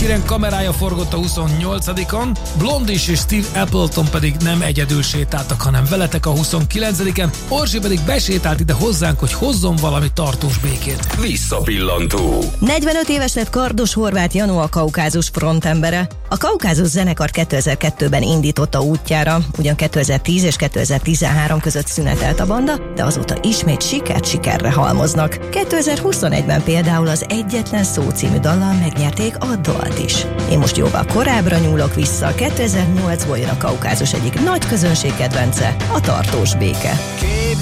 Sheeran kamerája forgott a 28-on, Blondie és Steve Appleton pedig nem egyedül sétáltak, hanem veletek a 29-en, Orzsi pedig besétált ide hozzánk, hogy hozzon valami tartós békét. Visszapillantó. 45 éves lett Kardos Horváth Janu, a Kaukázus frontembere. A Kaukázus zenekar 2002-ben indította útjára, ugyan 2010 és 2013 között szünetelt a banda, de azóta ismét sikert sikerre halmoznak. 2021-ben például az Egyetlen Szó című dallal megnyerték a dalt is. Én most jóval korábbra nyúlok vissza, 2008-ból jön a Kaukázus egyik nagy közönségkedvence, a tartós béke.